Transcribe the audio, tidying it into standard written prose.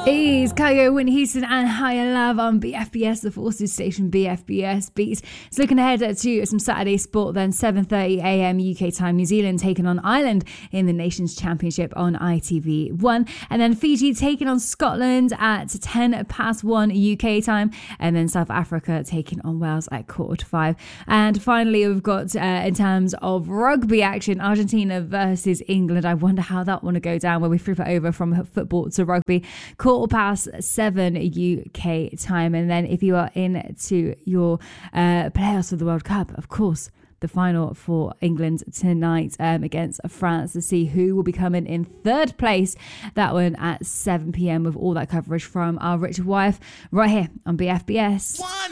Is Kygo, Whitney Houston and Higher Love on BFBS, the Forces station BFBS Beats. It's looking ahead to some Saturday sport then, 7:30am UK time. New Zealand taking on Ireland in the Nations Championship on ITV1. And then Fiji taking on Scotland at 1:10 UK time. And then South Africa taking on Wales at 4:45. And finally, we've got, in terms of rugby action, Argentina versus England. I wonder how that one will go down where we flip it over from football to rugby. 7:15 UK time. And then if you are into your playoffs for the World Cup, of course, the final for England tonight against France to see who will be coming in third place. That one at 7pm with all that coverage from our Richard Wyeth right here on BFBS.